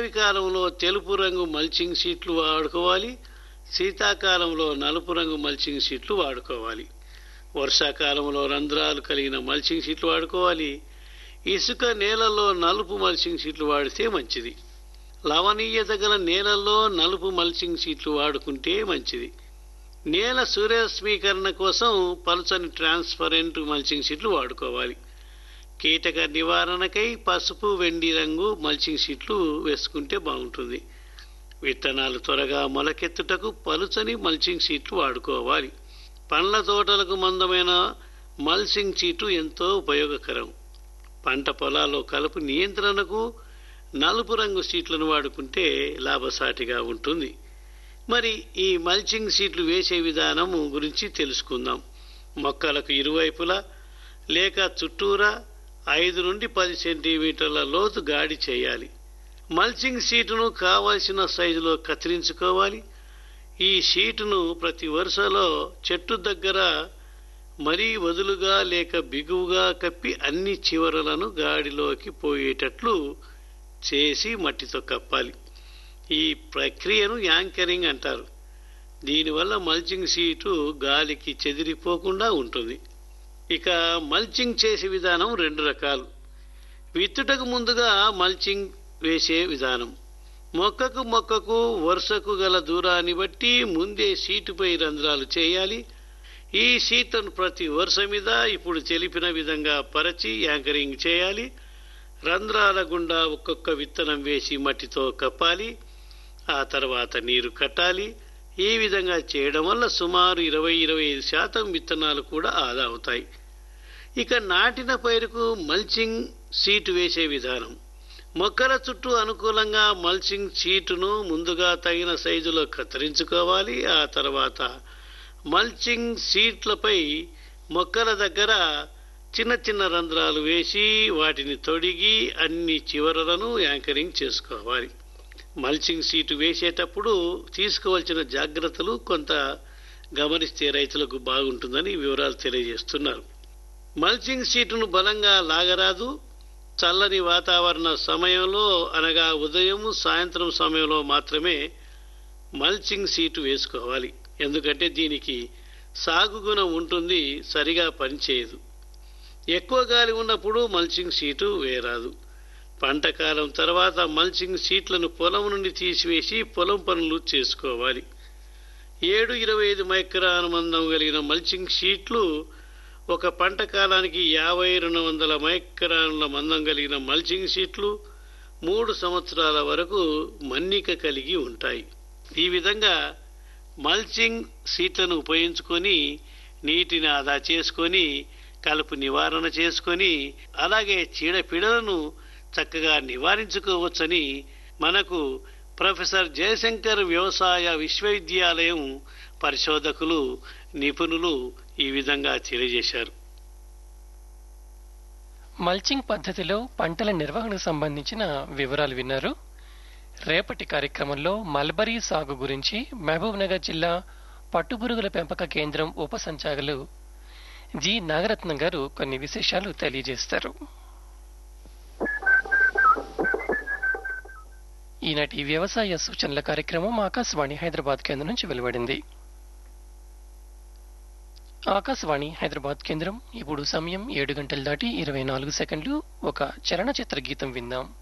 వేసవి కాలంలో తెలుపు రంగు మల్చింగ్ షీట్లు వాడుకోవాలి. శీతాకాలంలో నలుపు రంగు మల్చింగ్ షీట్లు వాడుకోవాలి. వర్షాకాలంలో రంధ్రాలు కలిగిన మల్చింగ్ షీట్లు వాడుకోవాలి. ఇసుక నేలల్లో నలుపు మల్చింగ్ షీట్లు వాడితే మంచిది. లవణీయత గల నేలల్లో నలుపు మల్చింగ్ షీట్లు వాడుకుంటే మంచిది. నేల సూర్యరశ్మీకరణ కోసం పలుచని ట్రాన్స్పరెంట్ మల్చింగ్ షీట్లు వాడుకోవాలి. కీటక నివారణకై పసుపు వెండి రంగు మల్చింగ్ షీట్లు వేసుకుంటే బాగుంటుంది. విత్తనాలు త్వరగా మొలకెత్తుటకు పలుచని మల్చింగ్ షీట్లు వాడుకోవాలి. పండ్ల తోటలకు మందమైన మల్చింగ్ షీటు ఎంతో ఉపయోగకరం. పంట పొలాల్లో కలుపు నియంత్రణకు నలుపు రంగు షీట్లను వాడుకుంటే లాభసాటిగా ఉంటుంది. మరి ఈ మల్చింగ్ షీట్లు వేసే విధానం గురించి తెలుసుకుందాం. మొక్కలకు ఇరువైపులా లేక చుట్టూరా 5 నుండి 10 సెంటీమీటర్ల లోతు గాడి చేయాలి. మల్చింగ్ షీటును కావలసిన సైజులో కత్తిరించుకోవాలి. ఈ షీటును ప్రతి వరుసలో చెట్టు దగ్గర మరీ వదులుగా లేక బిగువుగా కప్పి అన్ని చివరలను గాడిలోకి పోయేటట్లు చేసి మట్టితో కప్పాలి. ఈ ప్రక్రియను యాంకరింగ్ అంటారు. దీనివల్ల మల్చింగ్ షీటు గాలికి చెదిరిపోకుండా ఉంటుంది. ఇక మల్చింగ్ చేసే విధానం 2 రకాలు. విత్తుటకు ముందుగా మల్చింగ్ వేసే విధానం. మొక్కకు వరుసకు గల దూరాన్ని బట్టి ముందే షీటుపై రంధ్రాలు చేయాలి. ఈ షీట్లను ప్రతి వరుస మీద ఇప్పుడు తెలిపిన విధంగా పరచి యాంకరింగ్ చేయాలి. రంధ్రాల గుండా ఒక్కొక్క విత్తనం వేసి మట్టితో కప్పాలి. ఆ తర్వాత నీరు కట్టాలి. ఈ విధంగా చేయడం వల్ల సుమారు 20-25% విత్తనాలు కూడా ఆదా అవుతాయి. ఇక నాటిన పైరుకు మల్చింగ్ షీట్ వేసే విధానం. మొక్కల చుట్టూ అనుకూలంగా మల్చింగ్ షీటును ముందుగా తగిన సైజులో కత్తిరించుకోవాలి. ఆ తర్వాత మల్చింగ్ షీట్లపై మొక్కల దగ్గర చిన్న చిన్న రంధ్రాలు వేసి వాటిని తొడిగి అన్ని చివరలను యాంకరింగ్ చేసుకోవాలి. మల్చింగ్ షీటు వేసేటప్పుడు తీసుకోవాల్సిన జాగ్రత్తలు కొంత గమనిస్తే రైతులకు బాగుంటుందని వివరాలు తెలియజేస్తున్నారు. మల్చింగ్ షీటును బలంగా లాగరాదు. చల్లని వాతావరణ సమయంలో అనగా ఉదయం సాయంత్రం సమయంలో మాత్రమే మల్చింగ్ షీటు వేసుకోవాలి. ఎందుకంటే దీనికి సాగు గుణం ఉంటుంది, సరిగా పనిచేయదు. ఎక్కువ గాలి ఉన్నప్పుడు మల్చింగ్ షీటు వేయరాదు. పంట కాలం తర్వాత మల్చింగ్ షీట్లను పొలం నుండి తీసివేసి పొలం పనులు చేసుకోవాలి. 7-25 మైక్రాన్ మందం కలిగిన మల్చింగ్ షీట్లు ఒక పంట కాలానికి 50-200 మైక్రాన్ల మందం కలిగిన మల్చింగ్ షీట్లు 3 సంవత్సరాల వరకు మన్నిక కలిగి ఉంటాయి. ఈ విధంగా మల్చింగ్ షీట్లను ఉపయోగించుకొని నీటిని ఆదా చేసుకొని కలుపు నివారణ చేసుకొని అలాగే చీడపీడలను చక్కగా నివారించుకోవచ్చని మనకు ప్రొఫెసర్ జయశంకర్ వ్యవసాయ విశ్వవిద్యాలయం పరిశోధకులు నిపుణులు ఈ విధంగా తెలియజేశారు. మల్చింగ్ పద్ధతిలో పంటల నిర్వహణకు సంబంధించిన వివరాలు విన్నారు. రేపటి కార్యక్రమంలో మల్బరీ సాగు గురించి మహబూబ్నగర్ జిల్లా పట్టుపురుగుల పెంపక కేంద్రం ఉప సంచాలకులు జి నాగరత్నం గారు కొన్ని విశేషాలు తెలియజేస్తారు. ఈనాటి వ్యవసాయ సూచనల కార్యక్రమం ఆకాశవాణి హైదరాబాద్ కేంద్రం నుంచి వెలువడింది. ఆకాశవాణి హైదరాబాద్ కేంద్రం ఇప్పుడు సమయం 7 గంటలు దాటి 24 సెకండ్లు. ఒక చలనచిత్ర గీతం విందాం.